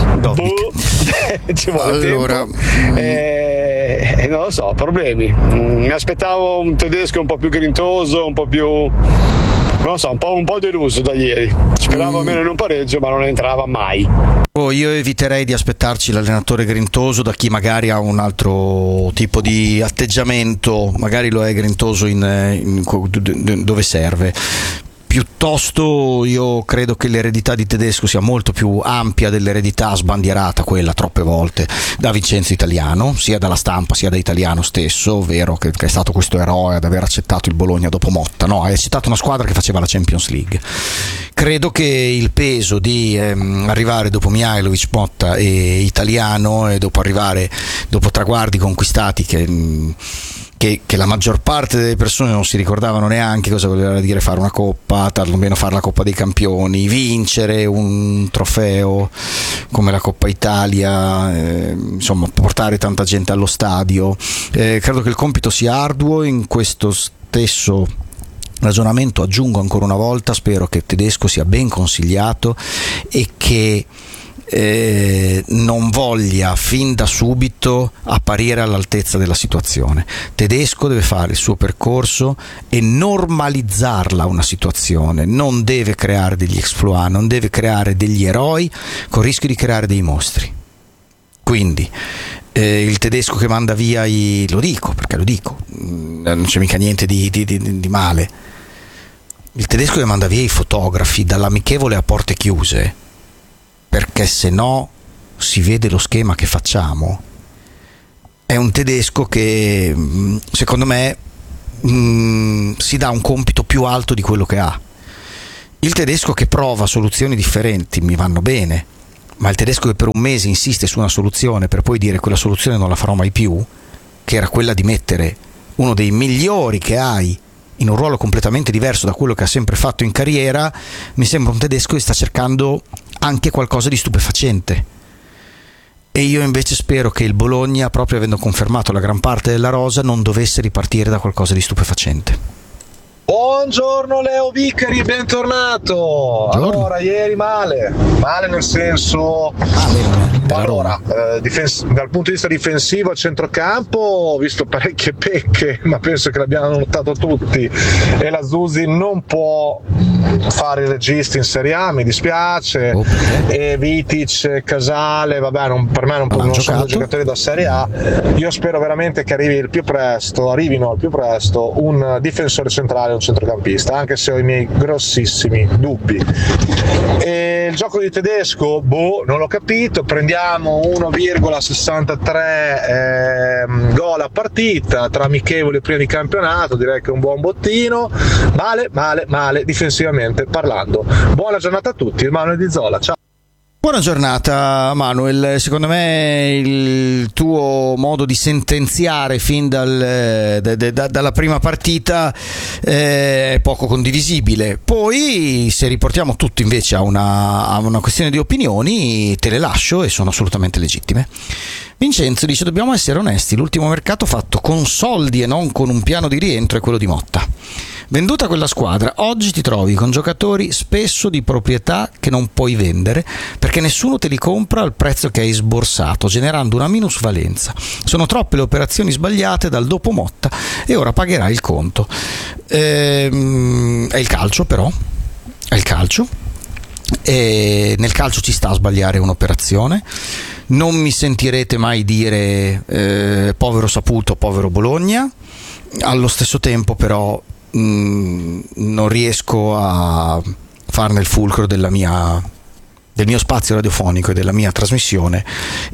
ci vuole allora tempo. Non lo so, problemi. Mi aspettavo un tedesco un po' più grintoso, un po' più, non lo so, un po' deluso da ieri. Speravo almeno in un pareggio, ma non entrava mai. Io eviterei di aspettarci l'allenatore grintoso da chi magari ha un altro tipo di atteggiamento, magari lo è grintoso dove serve. Piuttosto io credo che l'eredità di Tedesco sia molto più ampia dell'eredità sbandierata, quella troppe volte da Vincenzo Italiano, sia dalla stampa sia da Italiano stesso, ovvero che è stato questo eroe ad aver accettato il Bologna dopo Motta, no? Ha accettato una squadra che faceva la Champions League. Credo che il peso di arrivare dopo Mihajlovic, Motta e Italiano, e dopo traguardi conquistati che la maggior parte delle persone non si ricordavano neanche cosa voleva dire fare una coppa, almeno fare la Coppa dei Campioni, vincere un trofeo come la Coppa Italia, insomma portare tanta gente allo stadio. Credo che il compito sia arduo. In questo stesso ragionamento, aggiungo ancora una volta, spero che Tedesco sia ben consigliato e che non voglia fin da subito apparire all'altezza della situazione. Tedesco deve fare il suo percorso e normalizzarla una situazione, non deve creare degli exploit, non deve creare degli eroi con il rischio di creare dei mostri. Quindi il Tedesco che manda via lo dico, non c'è mica niente di male, il Tedesco che manda via i fotografi dall'amichevole a porte chiuse, perché se no si vede lo schema che facciamo, è un Tedesco che secondo me si dà un compito più alto di quello che ha. Il Tedesco che prova soluzioni differenti mi vanno bene, ma il Tedesco che per un mese insiste su una soluzione per poi dire quella soluzione non la farò mai più, che era quella di mettere uno dei migliori che hai in un ruolo completamente diverso da quello che ha sempre fatto in carriera, mi sembra un Tedesco che sta cercando anche qualcosa di stupefacente. E io invece spero che il Bologna, proprio avendo confermato la gran parte della rosa, non dovesse ripartire da qualcosa di stupefacente. Buongiorno Leo Vicari, bentornato. Allora, ieri male nel senso, allora, dal punto di vista difensivo a centrocampo ho visto parecchie pecche, ma penso che l'abbiamo notato tutti, e la Zusi non può fare il regista in Serie A, mi dispiace, e Vitic, Casale, vabbè, per me non sono giocatori da Serie A. Io spero veramente che arrivino al più presto un difensore centrale, un centrocampista, anche se ho i miei grossissimi dubbi. E il gioco di Tedesco, non l'ho capito. Prendiamo 1,63 gol a partita tra amichevoli prima di campionato, direi che è un buon bottino. Male difensivamente parlando. Buona giornata a tutti, Manuel Di Zola, ciao. Buona giornata Manuel, secondo me il tuo modo di sentenziare fin dalla prima partita è poco condivisibile. Poi se riportiamo tutto invece a una questione di opinioni, te le lascio e sono assolutamente legittime. Vincenzo dice: dobbiamo essere onesti, l'ultimo mercato fatto con soldi e non con un piano di rientro è quello di Motta. Venduta quella squadra, oggi ti trovi con giocatori spesso di proprietà che non puoi vendere perché nessuno te li compra al prezzo che hai sborsato, generando una minusvalenza. Sono troppe le operazioni sbagliate dal dopo Motta e ora pagherai il conto. È il calcio, però è il calcio, e nel calcio ci sta a sbagliare un'operazione. Non mi sentirete mai dire povero Saputo, povero Bologna. Allo stesso tempo però non riesco a farne il fulcro del mio spazio radiofonico e della mia trasmissione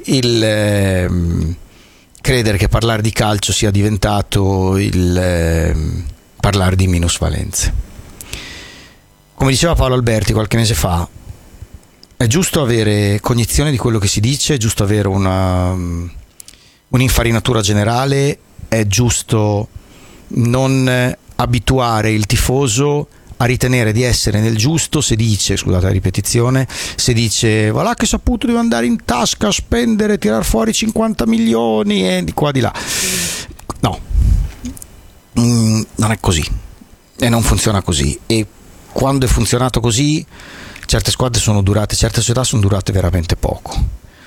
il credere che parlare di calcio sia diventato il parlare di minusvalenze. Come diceva Paolo Alberti qualche mese fa, è giusto avere cognizione di quello che si dice, è giusto avere un'infarinatura generale, è giusto non abituare il tifoso a ritenere di essere nel giusto se dice, scusate la ripetizione, se dice va là che Saputo deve andare in tasca a spendere, tirar fuori 50 milioni e di qua di là. No, non è così e non funziona così, e quando è funzionato così certe squadre sono durate, certe società sono durate veramente poco.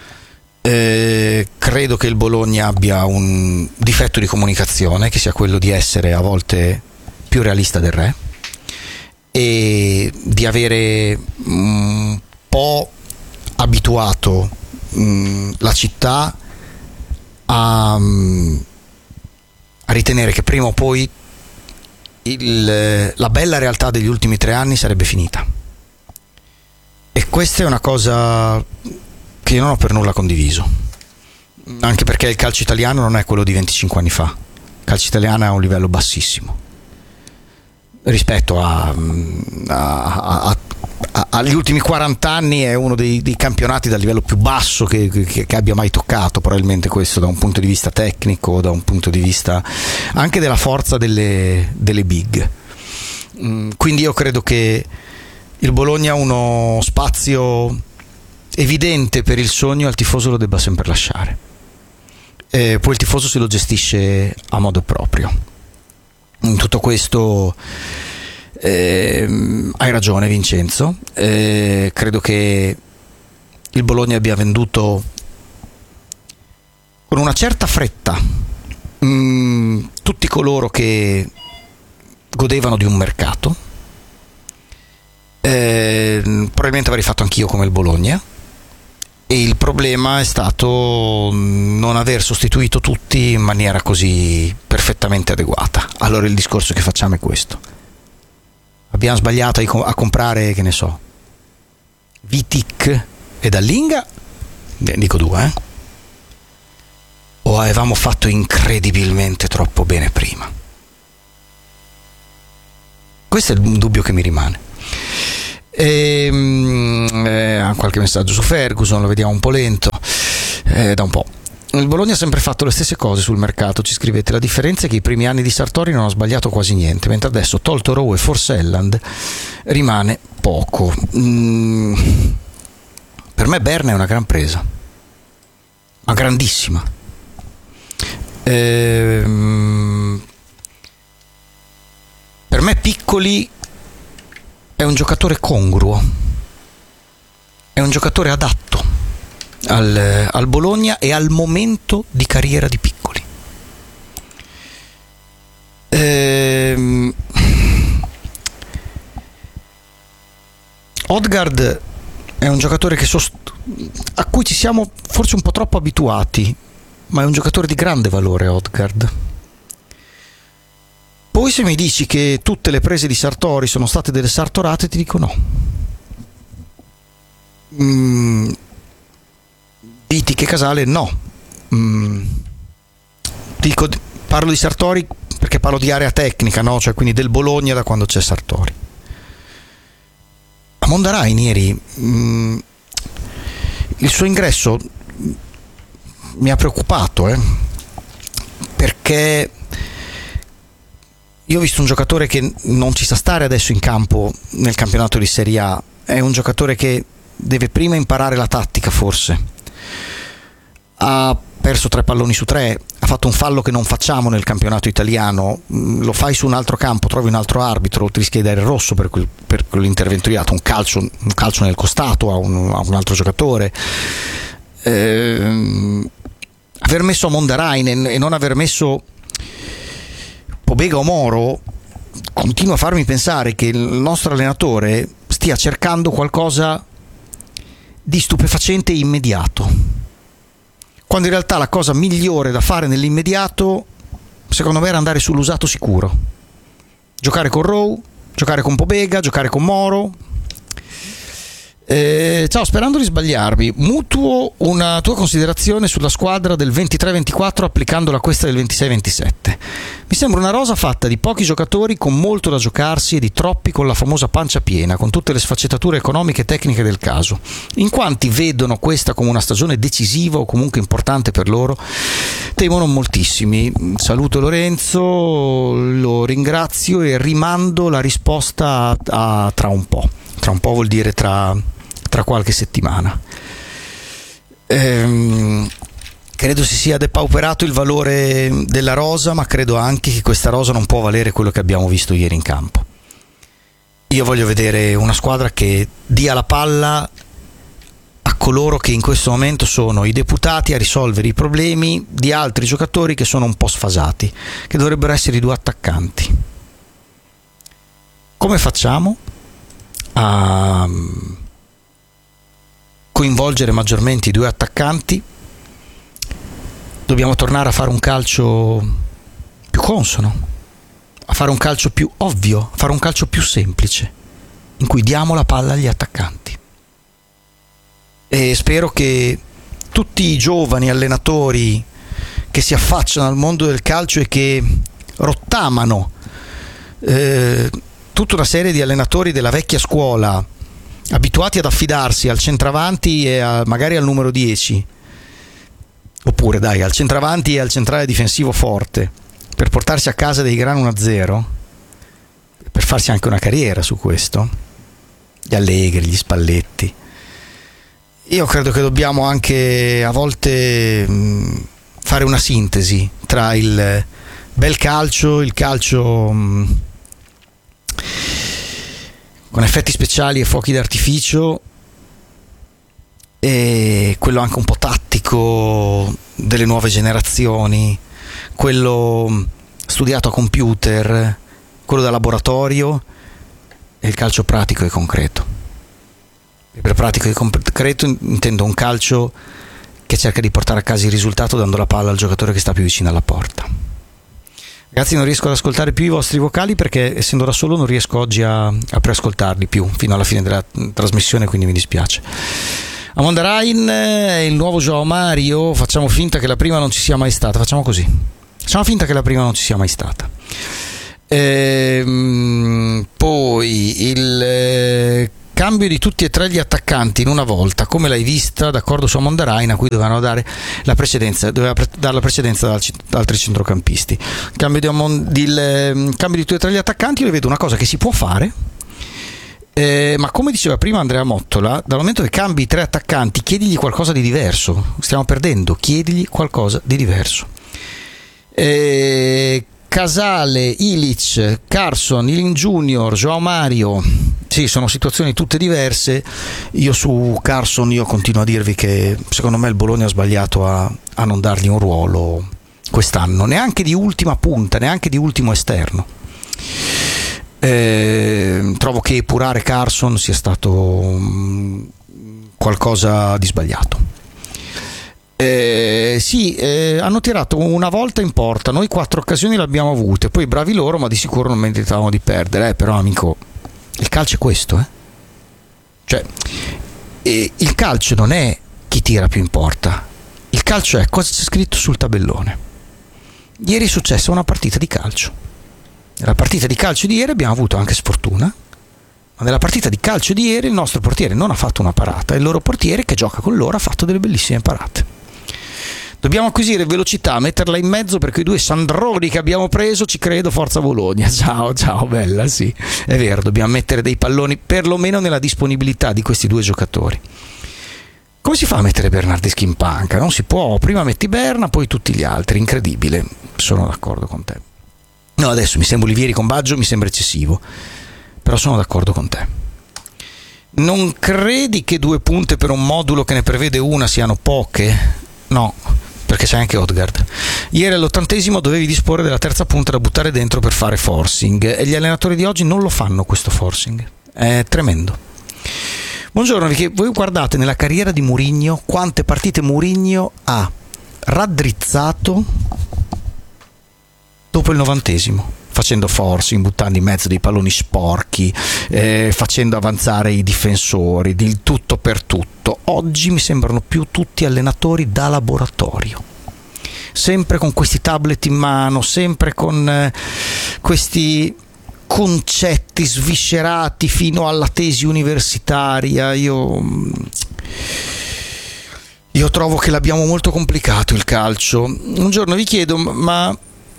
Credo che il Bologna abbia un difetto di comunicazione, che sia quello di essere a volte più realista del re e di avere un po' abituato la città a ritenere che prima o poi la bella realtà degli ultimi 3 anni sarebbe finita, e questa è una cosa che io non ho per nulla condiviso, anche perché il calcio italiano non è quello di 25 anni fa. Il calcio italiano è a un livello bassissimo rispetto agli ultimi 40 anni, è uno dei campionati dal livello più basso che abbia mai toccato, probabilmente, questo da un punto di vista tecnico, da un punto di vista anche della forza delle big. Quindi io credo che il Bologna ha uno spazio evidente per il sogno, al tifoso lo debba sempre lasciare, poi il tifoso se lo gestisce a modo proprio. In tutto questo Hai ragione Vincenzo, credo che il Bologna abbia venduto con una certa fretta tutti coloro che godevano di un mercato. Probabilmente avrei fatto anch'io come il Bologna, e il problema è stato non aver sostituito tutti in maniera così perfettamente adeguata. Allora il discorso che facciamo è questo: abbiamo sbagliato a comprare, che ne so, Vitic e Dallinga, dico due, o avevamo fatto incredibilmente troppo bene prima? Questo è il dubbio che mi rimane. Qualche messaggio su Ferguson, lo vediamo un po' lento, da un po'. Il Bologna ha sempre fatto le stesse cose sul mercato, ci scrivete. La differenza è che i primi anni di Sartori non ha sbagliato quasi niente, mentre adesso, tolto Rowe e Forselland, rimane poco. Per me Berna è una gran presa, ma grandissima. Per me Piccoli è un giocatore congruo, è un giocatore adatto al Bologna e al momento di carriera di Piccoli. Odgaard è un giocatore a cui ci siamo forse un po' troppo abituati, ma è un giocatore di grande valore Odgaard. Poi se mi dici che tutte le prese di Sartori sono state delle sartorate, ti dico no. Vitic e Casale no. Parlo di Sartori perché parlo di area tecnica, no? Cioè quindi del Bologna da quando c'è Sartori. A Mondarai ieri il suo ingresso mi ha preoccupato, perché io ho visto un giocatore che non ci sa stare adesso in campo nel campionato di Serie A. È un giocatore che deve prima imparare la tattica, forse. Ha perso 3 palloni su 3, ha fatto un fallo che non facciamo nel campionato italiano. Lo fai su un altro campo, trovi un altro arbitro, ti rischi di dare il rosso per quell'intervento lì. Ha dato un calcio nel costato a un altro giocatore. Aver messo Mondarai e non aver messo Pobega o Moro continua a farmi pensare che il nostro allenatore stia cercando qualcosa di stupefacente e immediato, quando in realtà la cosa migliore da fare nell'immediato secondo me era andare sull'usato sicuro, giocare con Rowe, giocare con Pobega, giocare con Moro. Ciao, sperando di sbagliarmi, mutuo una tua considerazione sulla squadra del 23-24 applicandola a questa del 26-27. Mi sembra una rosa fatta di pochi giocatori con molto da giocarsi e di troppi con la famosa pancia piena, con tutte le sfaccettature economiche e tecniche del caso. In quanti vedono questa come una stagione decisiva o comunque importante per loro? Temo non moltissimi. Saluto Lorenzo, lo ringrazio e rimando la risposta a tra un po'. Tra un po' vuol dire tra qualche settimana. Credo si sia depauperato il valore della rosa, ma credo anche che questa rosa non può valere quello che abbiamo visto ieri in campo. Io voglio vedere una squadra che dia la palla a coloro che in questo momento sono i deputati a risolvere i problemi di altri giocatori che sono un po' sfasati, che dovrebbero essere i 2 attaccanti. Come facciamo a coinvolgere maggiormente i 2 attaccanti? Dobbiamo tornare a fare un calcio più consono, a fare un calcio più ovvio, a fare un calcio più semplice, in cui diamo la palla agli attaccanti. E spero che tutti i giovani allenatori che si affacciano al mondo del calcio e che rottamano tutta una serie di allenatori della vecchia scuola, abituati ad affidarsi al centravanti e magari al numero 10, oppure al centravanti e al centrale difensivo forte, per portarsi a casa dei gran 1-0, per farsi anche una carriera su questo, gli Allegri, gli Spalletti. Io credo che dobbiamo anche a volte fare una sintesi tra il bel calcio, il calcio con effetti speciali e fuochi d'artificio, e quello anche un po' tattico delle nuove generazioni, quello studiato a computer, quello da laboratorio, e il calcio pratico e concreto. E per pratico e concreto intendo un calcio che cerca di portare a casa il risultato dando la palla al giocatore che sta più vicino alla porta. Ragazzi, non riesco ad ascoltare più i vostri vocali perché essendo da solo non riesco oggi a preascoltarli più fino alla fine della trasmissione, quindi mi dispiace. Amanda Rain è il nuovo João Mario. Facciamo finta che la prima non ci sia mai stata. Facciamo così. Facciamo finta che la prima non ci sia mai stata. Poi il cambio di tutti e tre gli attaccanti in una volta, come l'hai vista? D'accordo su Amanda Rain, a cui doveva dare la precedenza ad altri centrocampisti. Cambio di tutti e tre gli attaccanti, io vedo una cosa che si può fare. Ma come diceva prima Andrea Mottola, dal momento che cambi i tre attaccanti, chiedigli qualcosa di diverso. Stiamo perdendo, chiedigli qualcosa di diverso. Casale, Ilic, Carson, Ilin Junior, João Mario, sì, sono situazioni tutte diverse. Io su Carson continuo a dirvi che secondo me il Bologna ha sbagliato a non dargli un ruolo quest'anno, neanche di ultima punta, neanche di ultimo esterno. Trovo che epurare Carson sia stato qualcosa di sbagliato. Hanno tirato una volta in porta, noi 4 occasioni le abbiamo avute, poi bravi loro, ma di sicuro non meritavamo di perdere, però amico, il calcio è questo, cioè il calcio non è chi tira più in porta, il calcio è cosa c'è scritto sul tabellone. Ieri è successa una partita di calcio. Nella partita di calcio di ieri abbiamo avuto anche sfortuna, ma nella partita di calcio di ieri il nostro portiere non ha fatto una parata e il loro portiere che gioca con loro ha fatto delle bellissime parate. Dobbiamo acquisire velocità, metterla in mezzo per quei 2 Sandroni che abbiamo preso, ci credo, forza Bologna. Ciao bella, sì, è vero, dobbiamo mettere dei palloni perlomeno nella disponibilità di questi 2 giocatori. Come si fa a mettere Bernardeschi in panca? Non si può, prima metti Berna, poi tutti gli altri, incredibile, sono d'accordo con te. No, adesso mi sembra Olivieri con Baggio, mi sembra eccessivo, però sono d'accordo con te. Non credi che 2 punte per un modulo che ne prevede una siano poche? No, perché c'è anche Odegaard. Ieri all'80° dovevi disporre della terza punta da buttare dentro per fare forcing e gli allenatori di oggi non lo fanno questo forcing, è tremendo. Buongiorno, perché voi guardate nella carriera di Mourinho quante partite Mourinho ha raddrizzato dopo il 90°, facendo forcing, buttando in mezzo dei palloni sporchi, facendo avanzare i difensori, di tutto per tutto. Oggi mi sembrano più tutti allenatori da laboratorio, sempre con questi tablet in mano, sempre con questi concetti sviscerati fino alla tesi universitaria. Io trovo che l'abbiamo molto complicato il calcio. Un giorno vi chiedo, ma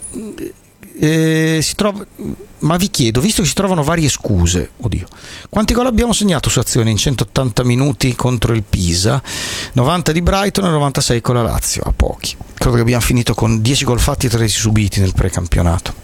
vi chiedo, visto che si trovano varie scuse, quanti gol abbiamo segnato su azione in 180 minuti contro il Pisa, 90 di Brighton e 96 con la Lazio? A pochi. Credo che abbiamo finito con 10 gol fatti e 13 subiti nel precampionato.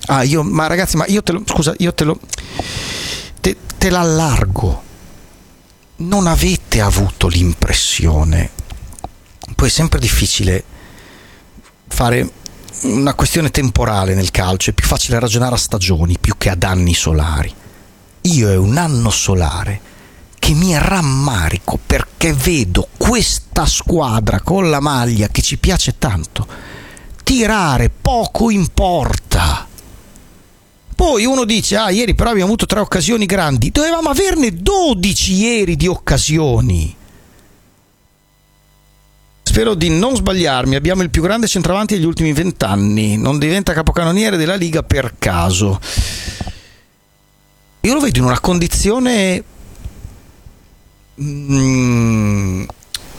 Te l'allargo. Non avete avuto l'impressione, poi è sempre difficile fare una questione temporale nel calcio, è più facile ragionare a stagioni più che ad anni solari. Io è un anno solare che mi rammarico perché vedo questa squadra con la maglia che ci piace tanto tirare poco in porta. Poi uno dice, ieri però abbiamo avuto 3 occasioni grandi, dovevamo averne 12 ieri di occasioni. Spero di non sbagliarmi, abbiamo il più grande centravanti degli ultimi 20 anni, non diventa capocannoniere della Liga per caso. Io lo vedo in una condizione in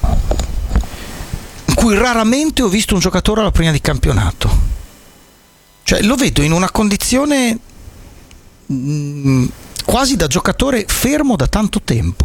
cui raramente ho visto un giocatore alla prima di campionato. Cioè lo vedo in una condizione quasi da giocatore fermo da tanto tempo.